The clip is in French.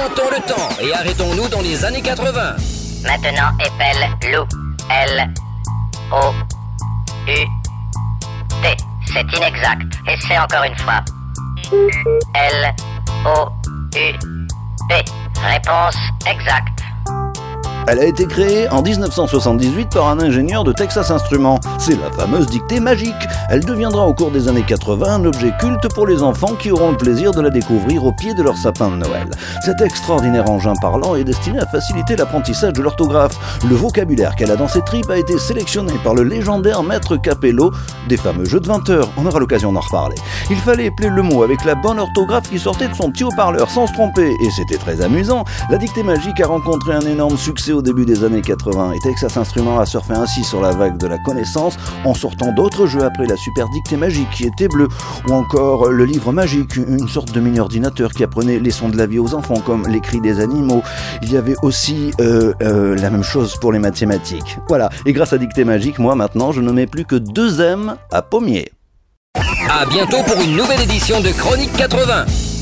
Remontons le temps et arrêtons-nous dans les années 80. Maintenant épelle loup. L-O-U-T. C'est inexact. Essaie encore une fois. L-O-U-T. Réponse exacte. Elle a été créée en 1978 par un ingénieur de Texas Instruments. C'est la fameuse dictée magique. Elle deviendra au cours des années 80 un objet culte pour les enfants qui auront le plaisir de la découvrir au pied de leur sapin de Noël. Cet extraordinaire engin parlant est destiné à faciliter l'apprentissage de l'orthographe. Le vocabulaire qu'elle a dans ses tripes a été sélectionné par le légendaire maître Capello des fameux jeux de 20 heures. On aura l'occasion d'en reparler. Il fallait épeler le mot avec la bonne orthographe qui sortait de son petit haut-parleur sans se tromper. Et c'était très amusant. La dictée magique a rencontré un énorme succès au début des années 80 et Texas Instruments a surfé ainsi sur la vague de la connaissance en sortant d'autres jeux après la super dictée magique qui était bleue, ou encore le livre magique, une sorte de mini-ordinateur qui apprenait les sons de la vie aux enfants comme les cris des animaux. Il y avait aussi la même chose pour les mathématiques. Voilà, et grâce à dictée magique, moi maintenant je ne mets plus que 2 M à pommier. À bientôt pour une nouvelle édition de Chronique 80.